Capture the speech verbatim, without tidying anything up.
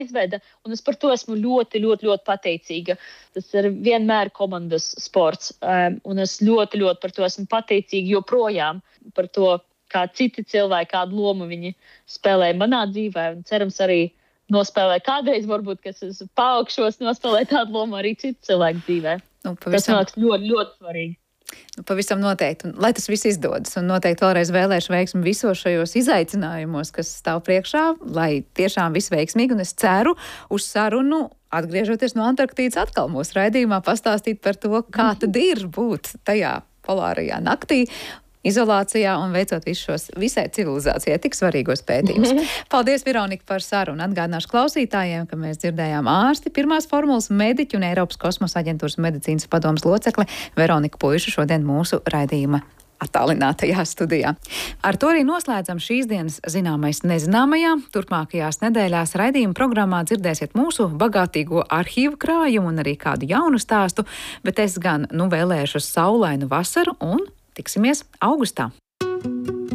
izveida, un es par to esmu ļoti, ļoti, ļoti pateicīga. Tas ir vienmēr komandas sports, um, un es ļoti, ļoti par to esmu pateicīga joprojām par to, kā citi cilvēki, kādu lomu viņi spēlē manā dzīvē, un cerams arī nospēlē kādreiz, varbūt, kas es paaugšos, nospēlē tādu lomu arī citu cilvēku dzīvē. Nu, pavisam... Tas man liekas ļoti, ļoti svarīgi. Nu, pavisam noteikti. Un, lai tas viss izdodas, un noteikti vēlreiz vēlēšu veiksmi visos šajos izaicinājumos, kas stāv priekšā, lai tiešām viss veiksmīgi, un es ceru uz sarunu, atgriežoties no Antarktīdas atkal mūsu raidījumā, pastāstīt par to, kā tad ir būt tajā polārajā naktī, izolācijā un veicot visus šos visai civilizācijai tik svarīgos pētījumus. Paldies, Veronika, par sarunu. Atgādināšu klausītājiem, ka mēs dzirdējām ārsti, pirmās formulas mediķu un Eiropas kosmosa aģentūras medicīnas padomas locekli Veroniku Puišu šodien mūsu raidījuma attālinātajā studijā. Ar to arī noslēdzam šīs dienas zināmais nezināmajā. Turpmākajās nedēļās raidījuma programmā dzirdēsiet mūsu bagātīgo arhīvu krājumu un arī kādu jaunu stāstu, bet es gan nu vēlēšu saulainu vasaru un tiksimies augustā.